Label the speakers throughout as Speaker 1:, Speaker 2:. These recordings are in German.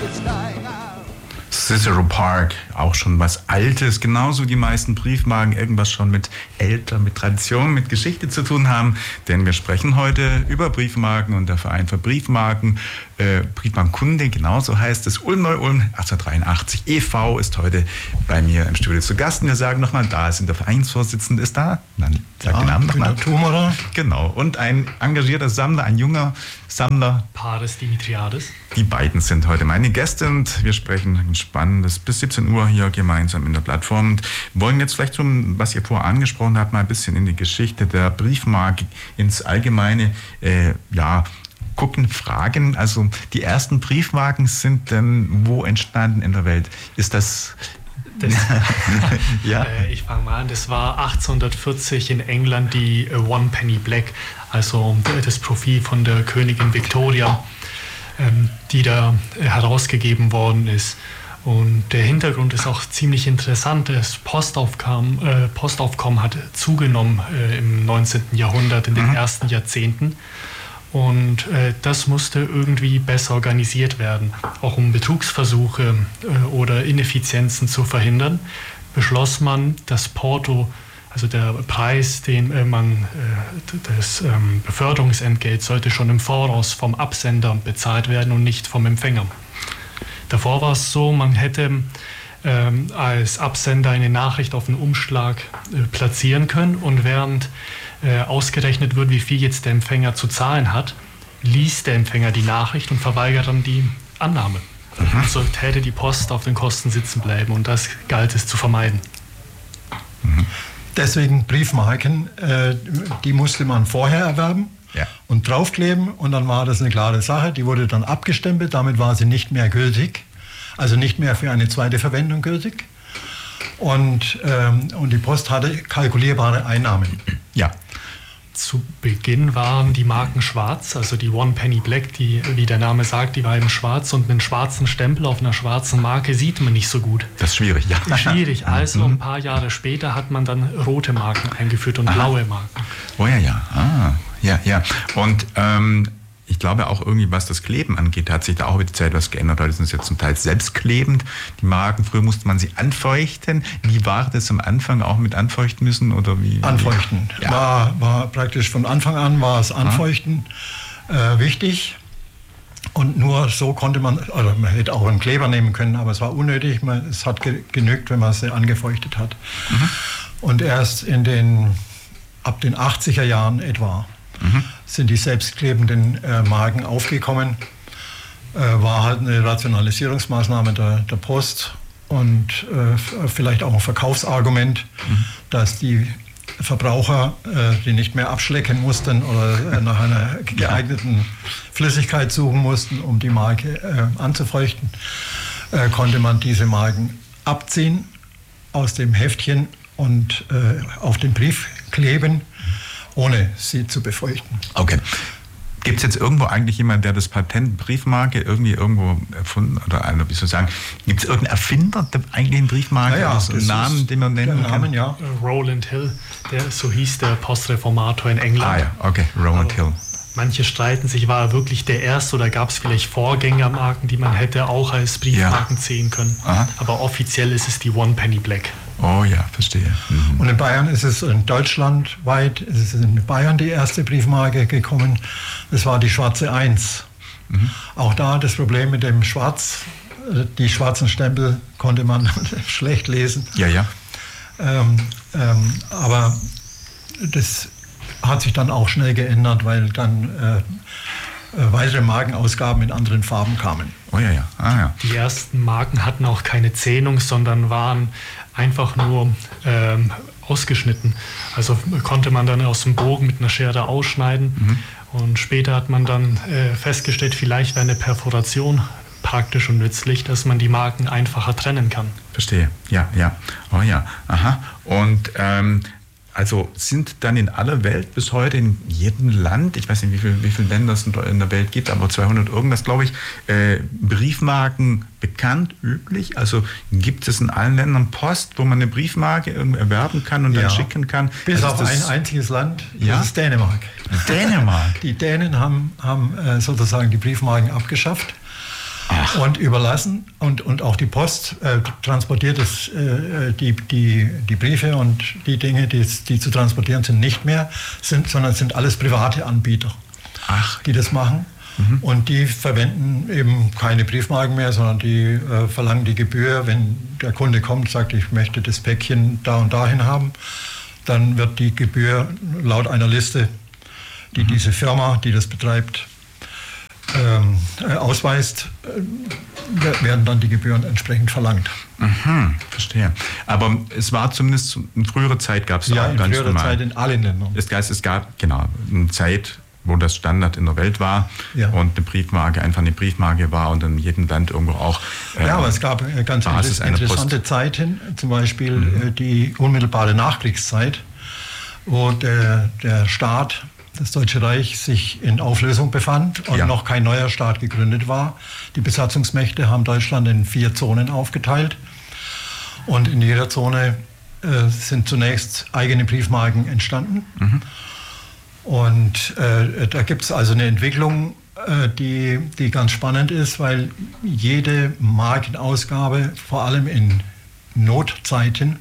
Speaker 1: Cicero Park, auch schon was Altes, genauso wie die meisten Briefmarken irgendwas schon mit älter, mit Tradition, mit Geschichte zu tun haben, denn wir sprechen heute über Briefmarken und der Verein für Briefmarken, Briefmarkenkunde, genauso heißt es, Ulm-Neu-Ulm 1883 e.V. ist heute bei mir im Studio zu Gast. Und wir sagen nochmal, da ist der Vereinsvorsitzende, ist da, dann sag den Namen nochmal. Genau, und ein engagierter Sammler, ein junger Sammler.
Speaker 2: Paris Dimitriades.
Speaker 1: Die beiden sind heute meine Gäste und wir sprechen ein spannendes bis 17 Uhr hier gemeinsam in der Plattform und wollen jetzt vielleicht schon, was ihr vorher angesprochen habt, mal ein bisschen in die Geschichte der Briefmarke ins Allgemeine, gucken, fragen. Also die ersten Briefmarken sind denn wo entstanden in der Welt? Ist das...
Speaker 2: Ja. Ich fange mal an. Das war 1840 in England die One Penny Black, also das Profil von der Königin Victoria, die da herausgegeben worden ist. Und der Hintergrund ist auch ziemlich interessant. Das Postaufkommen hat zugenommen im 19. Jahrhundert, in den ersten Jahrzehnten. Und das musste irgendwie besser organisiert werden. Auch um Betrugsversuche oder Ineffizienzen zu verhindern, beschloss man, das Porto, also der Preis, das Beförderungsentgelt, sollte schon im Voraus vom Absender bezahlt werden und nicht vom Empfänger. Davor war es so, man hätte als Absender eine Nachricht auf einen Umschlag platzieren können und während ausgerechnet wird, wie viel jetzt der Empfänger zu zahlen hat, liest der Empfänger die Nachricht und verweigert dann die Annahme. Also täte die Post auf den Kosten sitzen bleiben und das galt es zu vermeiden.
Speaker 3: Deswegen Briefmarken, die musste man vorher erwerben und draufkleben und dann war das eine klare Sache. Die wurde dann abgestempelt, damit war sie nicht mehr gültig, also nicht mehr für eine zweite Verwendung gültig. Und die Post hatte kalkulierbare Einnahmen.
Speaker 1: Ja.
Speaker 2: Zu Beginn waren die Marken schwarz, also die One Penny Black, die, wie der Name sagt, die war eben schwarz und einen schwarzen Stempel auf einer schwarzen Marke sieht man nicht so gut.
Speaker 1: Das ist schwierig, ja.
Speaker 2: Schwierig, also ein paar Jahre später hat man dann rote Marken eingeführt und blaue Marken.
Speaker 1: Oh ja. Ja. Und ich glaube auch irgendwie, was das Kleben angeht, hat sich da auch über die Zeit was geändert. Heute sind es jetzt zum Teil selbstklebend. Die Marken, früher musste man sie anfeuchten. Wie war das am Anfang auch mit anfeuchten müssen? Oder wie?
Speaker 3: Anfeuchten. Ja. War praktisch von Anfang an war es Anfeuchten wichtig. Und nur so konnte man, oder man hätte auch einen Kleber nehmen können, aber es war unnötig. Es hat genügt, wenn man sie angefeuchtet hat. Und erst ab den 80er Jahren etwa sind die selbstklebenden Marken aufgekommen. War halt eine Rationalisierungsmaßnahme der Post und vielleicht auch ein Verkaufsargument, dass die Verbraucher die nicht mehr abschlecken mussten oder nach einer geeigneten Flüssigkeit suchen mussten, um die Marke anzufeuchten, konnte man diese Marken abziehen aus dem Heftchen und auf den Brief kleben, ohne sie zu befeuchten.
Speaker 1: Okay. Gibt es jetzt irgendwo eigentlich jemanden, der das Patent Briefmarke irgendwo erfunden oder wie soll ich sagen, gibt es irgendeinen Erfinder der eigentlichen Briefmarke?
Speaker 3: Ja,
Speaker 1: oder so einen Namen, den man nennen kann?
Speaker 2: Ja. Rowland Hill, so hieß der Postreformator in England.
Speaker 1: Ja, okay, Rowland Hill.
Speaker 2: Manche streiten sich, war er wirklich der Erste oder gab es vielleicht Vorgängermarken, die man hätte auch als Briefmarken sehen können. Aber offiziell ist es die One Penny Black.
Speaker 1: Oh ja, verstehe.
Speaker 3: Und in Bayern ist es, in Deutschland weit, ist es in Bayern die erste Briefmarke gekommen. Das war die schwarze 1. Auch da das Problem mit dem Schwarz, die schwarzen Stempel konnte man schlecht lesen.
Speaker 1: Ja.
Speaker 3: Aber das hat sich dann auch schnell geändert, weil dann weitere Markenausgaben in anderen Farben kamen.
Speaker 1: Oh ja.
Speaker 2: Die ersten Marken hatten auch keine Zähnung, sondern waren einfach nur ausgeschnitten. Also konnte man dann aus dem Bogen mit einer Schere ausschneiden. Und später hat man dann festgestellt, vielleicht wäre eine Perforation praktisch und nützlich, dass man die Marken einfacher trennen kann.
Speaker 1: Verstehe, ja. Oh ja, aha. Und also sind dann in aller Welt bis heute in jedem Land, ich weiß nicht, wie viele Länder es in der Welt gibt, aber 200 irgendwas, glaube ich, Briefmarken bekannt, üblich? Also gibt es in allen Ländern Post, wo man eine Briefmarke erwerben kann und dann schicken kann?
Speaker 3: Bis auf ein einziges Land, das ist Dänemark.
Speaker 1: Dänemark?
Speaker 3: Die Dänen haben sozusagen die Briefmarken abgeschafft. und überlassen. Und auch die Post transportiert die Briefe und die Dinge, die zu transportieren sind, nicht mehr, sondern es sind alles private Anbieter, die das machen. Und die verwenden eben keine Briefmarken mehr, sondern die verlangen die Gebühr. Wenn der Kunde kommt und sagt, ich möchte das Päckchen da und dahin haben, dann wird die Gebühr laut einer Liste, die diese Firma, die das betreibt, ausweist, werden dann die Gebühren entsprechend verlangt.
Speaker 1: Verstehe. Aber es war zumindest in früherer Zeit gab es auch ganz normal. Ja, in früherer Zeit
Speaker 3: in allen Ländern.
Speaker 1: Das heißt, es gab genau eine Zeit, wo das Standard in der Welt war und eine Briefmarke einfach eine Briefmarke war und in jedem Land irgendwo auch.
Speaker 3: Ja, aber es gab ganz interessante Zeiten, zum Beispiel die unmittelbare Nachkriegszeit, wo der Staat, das Deutsche Reich, sich in Auflösung befand und noch kein neuer Staat gegründet war. Die Besatzungsmächte haben Deutschland in 4 Zonen aufgeteilt und in jeder Zone sind zunächst eigene Briefmarken entstanden. Und da gibt es also eine Entwicklung, die ganz spannend ist, weil jede Markenausgabe, vor allem in Notzeiten,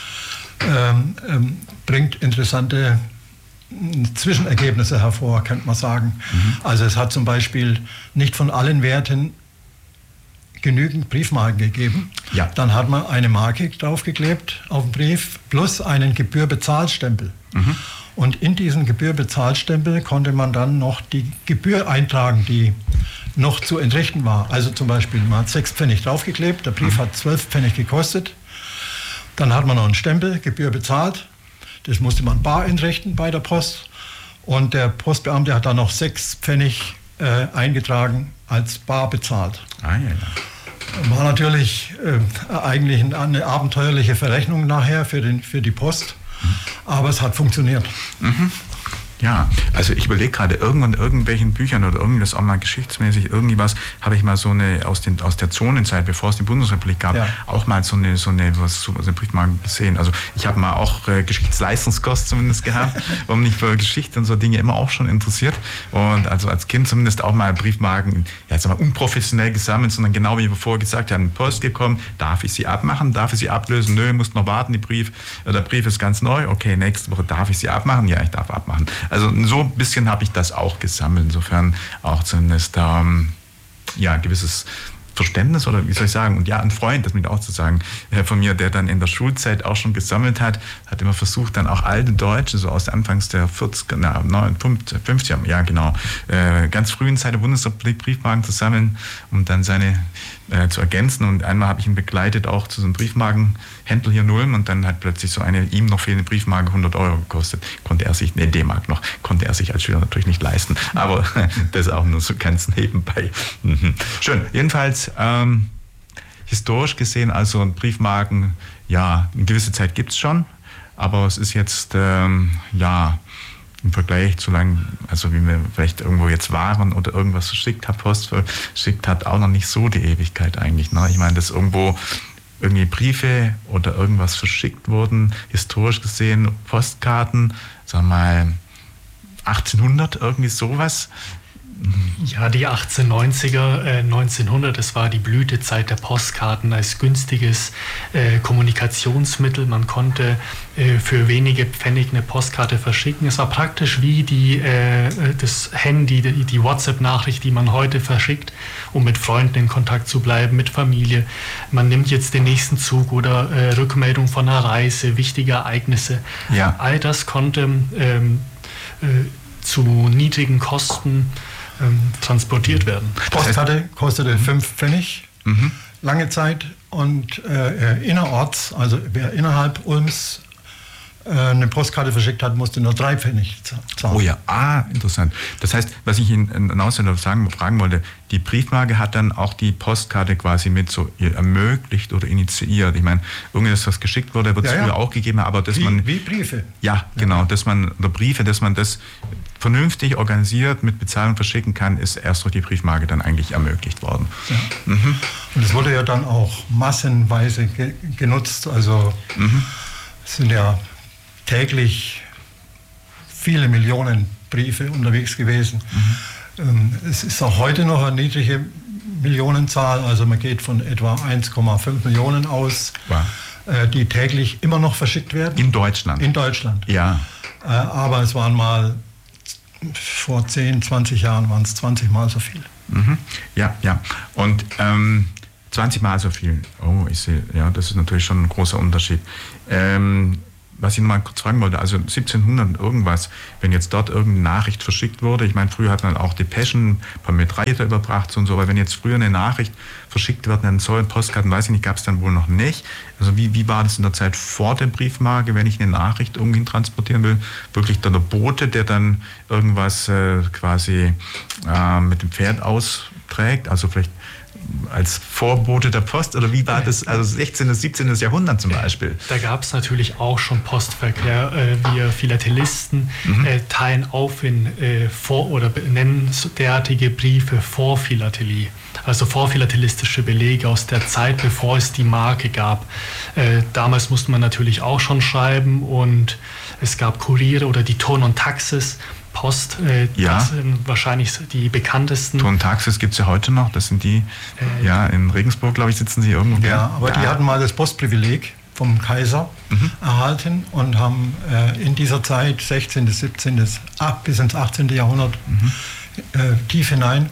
Speaker 3: bringt interessante Zwischenergebnisse hervor, könnte man sagen. Also es hat zum Beispiel nicht von allen Werten genügend Briefmarken gegeben. Dann hat man eine Marke draufgeklebt auf den Brief plus einen Gebührbezahlstempel. Und in diesen Gebührbezahlstempel konnte man dann noch die Gebühr eintragen, die noch zu entrichten war. Also zum Beispiel, man hat 6 Pfennig draufgeklebt, der Brief hat 12 Pfennig gekostet. Dann hat man noch einen Stempel, Gebühr bezahlt. Das musste man bar entrichten bei der Post. Und der Postbeamte hat dann noch 6 Pfennig eingetragen als bar bezahlt. War natürlich eigentlich eine abenteuerliche Verrechnung nachher für die Post. Aber es hat funktioniert.
Speaker 1: Ja, also ich überlege gerade, irgendwann in irgendwelchen Büchern oder irgendwas auch mal geschichtsmäßig, irgendwas, habe ich mal so eine, aus der Zonenzeit, bevor es die Bundesrepublik gab, auch mal so eine Briefmarke gesehen. Also ich habe mal auch Geschichtsleistungskurs zumindest gehabt, und mich für Geschichte und so Dinge immer auch schon interessiert. Und also als Kind zumindest auch mal Briefmarken, unprofessionell gesammelt, sondern genau wie wir vorher gesagt haben, Post gekommen, darf ich sie abmachen, darf ich sie ablösen? Nö, muss noch warten, der Brief ist ganz neu, okay, nächste Woche darf ich sie abmachen? Ja, ich darf abmachen. Also so ein bisschen habe ich das auch gesammelt, insofern auch zumindest gewisses Verständnis oder wie soll ich sagen, und ja, ein Freund, das mit auch zu sagen, von mir, der dann in der Schulzeit auch schon gesammelt hat immer versucht, dann auch alte Deutsche, so aus Anfangs der 50er, ja genau, ganz frühen Zeit der Bundesrepublik Briefmarken zu sammeln, um dann seine zu ergänzen. Und einmal habe ich ihn begleitet auch zu so einem Briefmarkenhändler hier in Ulm und dann hat plötzlich so eine ihm noch fehlende Briefmarke 100 € gekostet. D-Mark noch, konnte er sich als Schüler natürlich nicht leisten. Aber das auch nur so ganz nebenbei. Schön. Jedenfalls historisch gesehen, also Briefmarken, ja, eine gewisse Zeit gibt es schon, aber es ist jetzt, im Vergleich zu lang, also wie wir vielleicht irgendwo jetzt waren oder irgendwas verschickt hat, Post verschickt hat, auch noch nicht so die Ewigkeit eigentlich. Ne? Ich meine, dass irgendwo irgendwie Briefe oder irgendwas verschickt wurden, historisch gesehen, Postkarten, sagen wir mal 1800, irgendwie sowas.
Speaker 2: Ja, die 1890er, 1900, das war die Blütezeit der Postkarten als günstiges Kommunikationsmittel. Man konnte für wenige Pfennig eine Postkarte verschicken. Es war praktisch wie das Handy, die WhatsApp-Nachricht, die man heute verschickt, um mit Freunden in Kontakt zu bleiben, mit Familie. Man nimmt jetzt den nächsten Zug oder Rückmeldung von einer Reise, wichtige Ereignisse. Ja. All das konnte zu niedrigen Kosten transportiert werden.
Speaker 3: Postkarte kostete 5 Pfennig lange Zeit und innerorts, also wer innerhalb Ulms eine Postkarte verschickt hat, musste nur 3 Pfennig zahlen.
Speaker 1: Oh ja, interessant. Das heißt, was ich Ihnen fragen wollte, die Briefmarke hat dann auch die Postkarte quasi mit so ermöglicht oder initiiert. Ich meine, irgendwas, was geschickt wurde, wird es früher auch gegeben, aber dass
Speaker 3: wie Briefe.
Speaker 1: Ja, genau, dass man das vernünftig organisiert mit Bezahlung verschicken kann, ist erst durch die Briefmarke dann eigentlich ermöglicht worden.
Speaker 3: Ja. Und es wurde ja dann auch massenweise genutzt, also es sind ja täglich viele Millionen Briefe unterwegs gewesen. Es ist auch heute noch eine niedrige Millionenzahl, also man geht von etwa 1,5 Millionen aus, die täglich immer noch verschickt werden.
Speaker 1: In Deutschland?
Speaker 3: In Deutschland.
Speaker 1: Ja.
Speaker 3: Aber es waren mal, vor 10, 20 Jahren waren es 20 Mal so viel.
Speaker 1: Mhm. Ja. Und 20 Mal so viel. Oh, ich sehe, ja, das ist natürlich schon ein großer Unterschied. Was ich noch mal kurz fragen wollte, also 1700 irgendwas, wenn jetzt dort irgendeine Nachricht verschickt wurde, ich meine, früher hat man auch Depeschen per Metreiter überbracht und so, aber wenn jetzt früher eine Nachricht verschickt wird, dann so Postkarten, weiß ich nicht, gab es dann wohl noch nicht. Also wie war das in der Zeit vor der Briefmarke, wenn ich eine Nachricht irgendwo transportieren will? Wirklich dann der Bote, der dann irgendwas quasi mit dem Pferd austrägt, also vielleicht als Vorbote der Post, oder wie war das, also 16. bis 17. Jahrhundert zum Beispiel?
Speaker 2: Da gab es natürlich auch schon Postverkehr. Wir Philatelisten teilen auf in oder benennen derartige Briefe Vorphilatelie, also vorphilatelistische Belege aus der Zeit, bevor es die Marke gab. Damals musste man natürlich auch schon schreiben, und es gab Kuriere oder die Ton und Taxis. Post, das sind wahrscheinlich die bekanntesten.
Speaker 1: Ton und Taxis gibt es ja heute noch, das sind die, in Regensburg, glaube ich, sitzen sie irgendwo.
Speaker 3: Ja, aber die hatten mal das Postprivileg vom Kaiser erhalten und haben in dieser Zeit, 16. bis 17. Bis ins 18. Jahrhundert, tief hinein,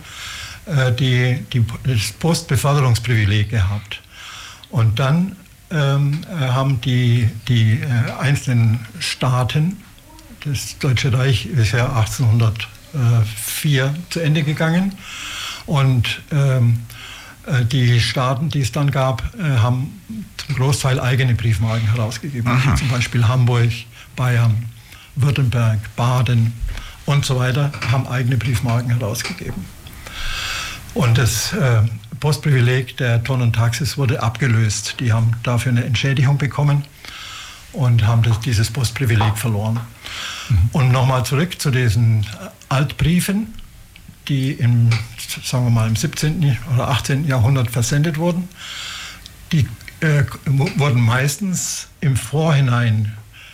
Speaker 3: das Postbeförderungsprivileg gehabt. Und dann haben die einzelnen Staaten, das Deutsche Reich ist ja 1804 zu Ende gegangen, und die Staaten, die es dann gab, haben zum Großteil eigene Briefmarken herausgegeben. Also zum Beispiel Hamburg, Bayern, Württemberg, Baden und so weiter haben eigene Briefmarken herausgegeben. Und das Postprivileg der Ton und Taxis wurde abgelöst. Die haben dafür eine Entschädigung bekommen und haben dieses Postprivileg verloren. Und nochmal zurück zu diesen Altbriefen, die sagen wir mal, im 17. oder 18. Jahrhundert versendet wurden. Die wurden meistens im Vorhinein,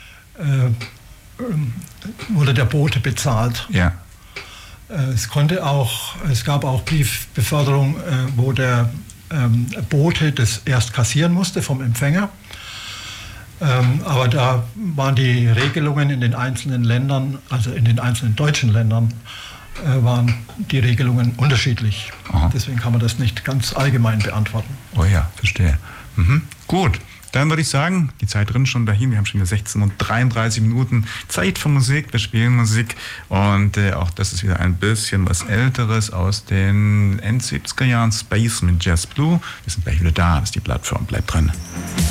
Speaker 3: wurde der Bote bezahlt.
Speaker 1: Ja.
Speaker 3: Es gab auch Briefbeförderung, wo der Bote das erst kassieren musste vom Empfänger. Aber da waren die Regelungen in den einzelnen Ländern, also in den einzelnen deutschen Ländern, waren die Regelungen unterschiedlich.
Speaker 1: Aha.
Speaker 3: Deswegen kann man das nicht ganz allgemein beantworten.
Speaker 1: Oh ja, verstehe. Gut, dann würde ich sagen, die Zeit rennt schon dahin. Wir haben schon wieder 16:33 Zeit für Musik. Wir spielen Musik, und auch das ist wieder ein bisschen was Älteres aus den End 70er Jahren. Space mit Jazz Blue. Wir sind gleich wieder da. Das ist die Plattform. Bleibt dran.